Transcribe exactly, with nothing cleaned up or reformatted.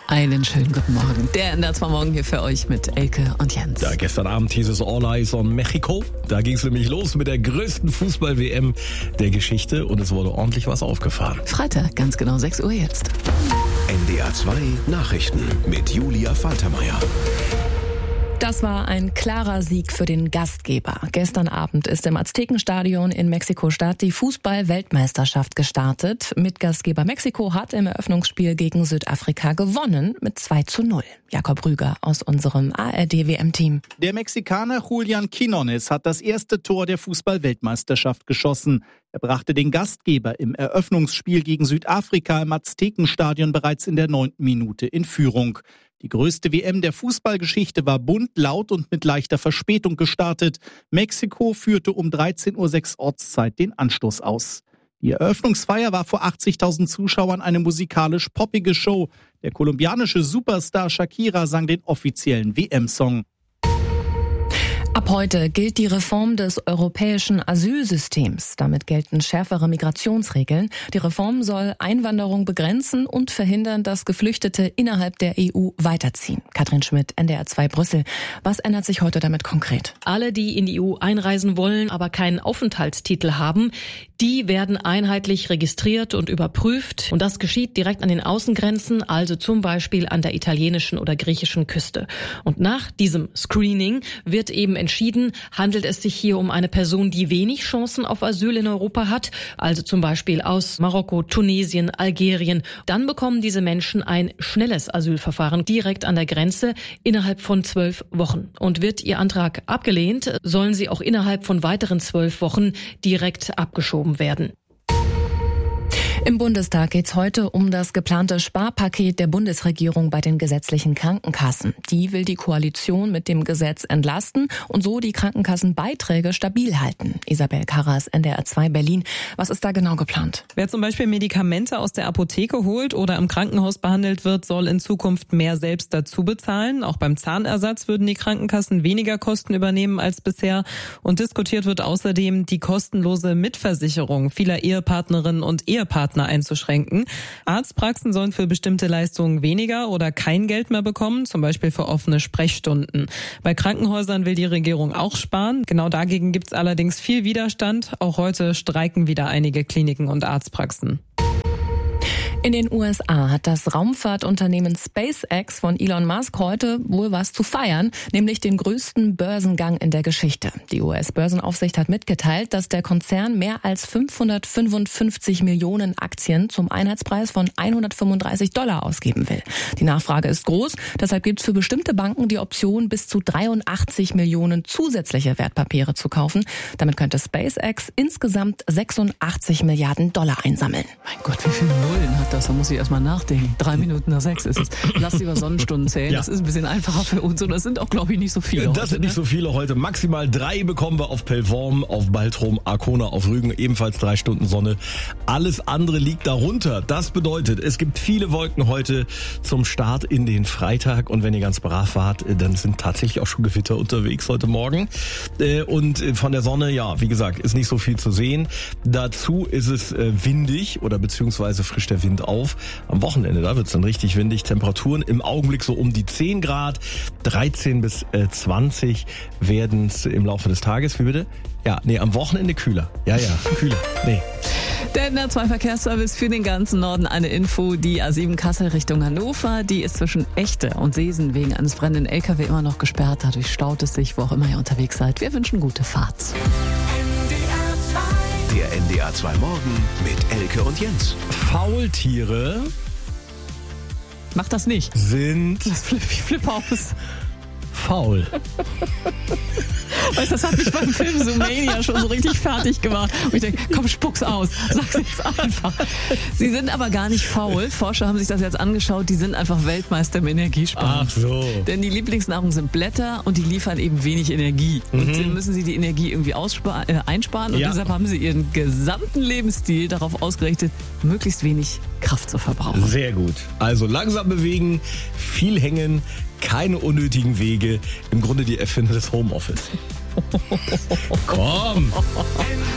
Einen schönen guten Morgen. Der N D R zwei Morgen hier für euch mit Elke und Jens. Ja, gestern Abend hieß es All Eyes on Mexico. Da ging es nämlich los mit der größten Fußball-W M der Geschichte und es wurde ordentlich was aufgefahren. Freitag, ganz genau sechs Uhr jetzt. N D R zwei Nachrichten mit Julia Faltermeier. Das war ein klarer Sieg für den Gastgeber. Gestern Abend ist im Aztekenstadion in Mexiko-Stadt die Fußball-Weltmeisterschaft gestartet. Mitgastgeber Mexiko hat im Eröffnungsspiel gegen Südafrika gewonnen mit zwei zu null. Jakob Rüger aus unserem A R D W M-Team. Der Mexikaner Julián Quiñones hat das erste Tor der Fußball-Weltmeisterschaft geschossen. Er brachte den Gastgeber im Eröffnungsspiel gegen Südafrika im Aztekenstadion bereits in der neunten Minute in Führung. Die größte W M der Fußballgeschichte war bunt, laut und mit leichter Verspätung gestartet. Mexiko führte um dreizehn Uhr sechs Ortszeit den Anstoß aus. Die Eröffnungsfeier war vor achtzigtausend Zuschauern eine musikalisch poppige Show. Der kolumbianische Superstar Shakira sang den offiziellen W M-Song. Ab heute gilt die Reform des europäischen Asylsystems. Damit gelten schärfere Migrationsregeln. Die Reform soll Einwanderung begrenzen und verhindern, dass Geflüchtete innerhalb der E U weiterziehen. Katrin Schmidt, N D R zwei Brüssel. Was ändert sich heute damit konkret? Alle, die in die E U einreisen wollen, aber keinen Aufenthaltstitel haben, die werden einheitlich registriert und überprüft. Und das geschieht direkt an den Außengrenzen, also zum Beispiel an der italienischen oder griechischen Küste. Und nach diesem Screening wird eben entschieden, handelt es sich hier um eine Person, die wenig Chancen auf Asyl in Europa hat, also zum Beispiel aus Marokko, Tunesien, Algerien. Dann bekommen diese Menschen ein schnelles Asylverfahren direkt an der Grenze innerhalb von zwölf Wochen. Und wird ihr Antrag abgelehnt, sollen sie auch innerhalb von weiteren zwölf Wochen direkt abgeschoben werden. Im Bundestag geht es heute um das geplante Sparpaket der Bundesregierung bei den gesetzlichen Krankenkassen. Die will die Koalition mit dem Gesetz entlasten und so die Krankenkassenbeiträge stabil halten. Isabel Karras, N D R zwei Berlin. Was ist da genau geplant? Wer zum Beispiel Medikamente aus der Apotheke holt oder im Krankenhaus behandelt wird, soll in Zukunft mehr selbst dazu bezahlen. Auch beim Zahnersatz würden die Krankenkassen weniger Kosten übernehmen als bisher. Und diskutiert wird außerdem die kostenlose Mitversicherung vieler Ehepartnerinnen und Ehepartner einzuschränken. Arztpraxen sollen für bestimmte Leistungen weniger oder kein Geld mehr bekommen, zum Beispiel für offene Sprechstunden. Bei Krankenhäusern will die Regierung auch sparen. Genau dagegen gibt es allerdings viel Widerstand. Auch heute streiken wieder einige Kliniken und Arztpraxen. In den U S A hat das Raumfahrtunternehmen SpaceX von Elon Musk heute wohl was zu feiern, nämlich den größten Börsengang in der Geschichte. Die U S-Börsenaufsicht hat mitgeteilt, dass der Konzern mehr als fünfhundertfünfundfünfzig Millionen Aktien zum Einheitspreis von hundertfünfunddreißig Dollar ausgeben will. Die Nachfrage ist groß, deshalb gibt es für bestimmte Banken die Option, bis zu dreiundachtzig Millionen zusätzliche Wertpapiere zu kaufen. Damit könnte SpaceX insgesamt sechsundachtzig Milliarden Dollar einsammeln. Mein Gott, wie viele Nullen hat das? Da muss ich erst mal nachdenken. Drei Minuten nach sechs ist es. Lass lieber Sonnenstunden zählen. Ja. Das ist ein bisschen einfacher für uns und das sind auch, glaube ich, nicht so viele Das heute, sind nicht ne? so viele heute. Maximal drei bekommen wir auf Pellworm, auf Baltrum, Arkona, auf Rügen. Ebenfalls drei Stunden Sonne. Alles andere liegt darunter. Das bedeutet, es gibt viele Wolken heute zum Start in den Freitag. Und wenn ihr ganz brav wart, dann sind tatsächlich auch schon Gewitter unterwegs heute Morgen. Und von der Sonne, ja, wie gesagt, ist nicht so viel zu sehen. Dazu ist es windig oder beziehungsweise frischt der Wind auf. Am Wochenende, da wird's dann richtig windig. Temperaturen im Augenblick so um die zehn Grad. dreizehn bis zwanzig werden's im Laufe des Tages. Wie bitte? Ja, nee, am Wochenende kühler. Ja, ja, kühler. Nee. Der N D R zwei Verkehrsservice für den ganzen Norden. Eine Info, die A sieben Kassel Richtung Hannover, die ist zwischen Echte und Seesen wegen eines brennenden L K W immer noch gesperrt. Dadurch staut es sich, wo auch immer ihr unterwegs seid. Wir wünschen gute Fahrt. Der N D R zwei Morgen mit Elke und Jens. Faultiere Macht das nicht. sind Das flipp, ich flippe aus. faul. Weißt du, das hat mich beim Film Zoomania schon so richtig fertig gemacht. Und ich denke, komm, spuck's aus. Sag's jetzt einfach. Sie sind aber gar nicht faul. Forscher haben sich das jetzt angeschaut. Die sind einfach Weltmeister im Energiesparen. Ach so. Denn die Lieblingsnahrung sind Blätter und die liefern eben wenig Energie. Mhm. Und dann müssen sie die Energie irgendwie ausspar- äh, einsparen. Und Ja. deshalb haben sie ihren gesamten Lebensstil darauf ausgerichtet, möglichst wenig Kraft zu verbrauchen. Sehr gut. Also langsam bewegen, viel hängen, keine unnötigen Wege. Im Grunde die Erfinder des Homeoffice. Komm!